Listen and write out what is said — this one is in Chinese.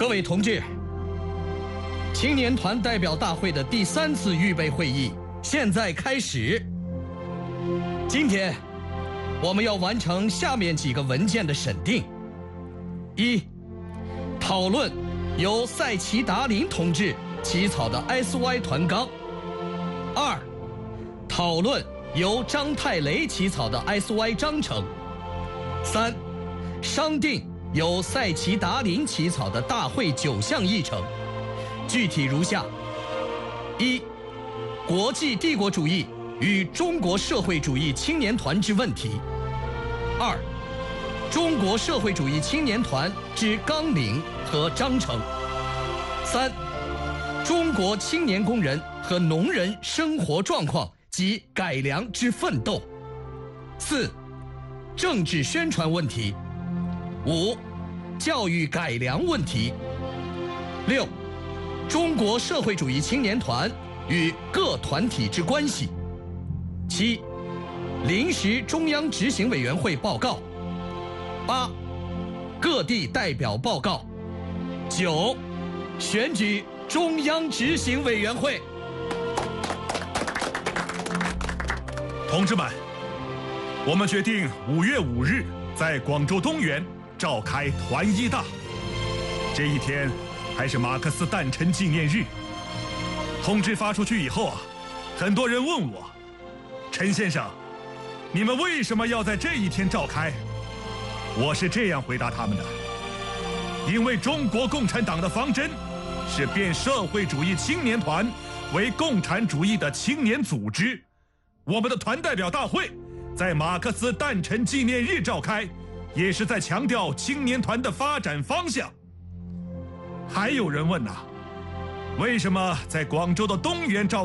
各位同志，青年团代表大会的第3次预备会议现在开始。今天，我们要完成下面几个文件的审定：一、讨论由塞齐达林同志起草的 SY 团纲；二、讨论由张太雷起草的 SY 章程；三、商定由塞齐达林起草的大会9项议程，具体如下：一、国际帝国主义与中国社会主义青年团之问题；二、中国社会主义青年团之纲领和章程；三、中国青年工人和农人生活状况及改良之奋斗；四、政治宣传问题；五、教育改良问题；六、中国社会主义青年团与各团体之关系；七、临时中央执行委员会报告；八、各地代表报告；九、选举中央执行委员会。 同志们，我们决定5月5日在广州东园召开团一大。这一天还是马克思诞辰纪念日。通知发出去以后很多人问我，陈先生，你们为什么要在这一天召开？我是这样回答他们的：因为中国共产党的方针是变社会主义青年团为共产主义的青年组织。我们的团代表大会在马克思诞辰纪念日召开，也是在强调青年团的发展方向。还有人问为什么在广州的东园召开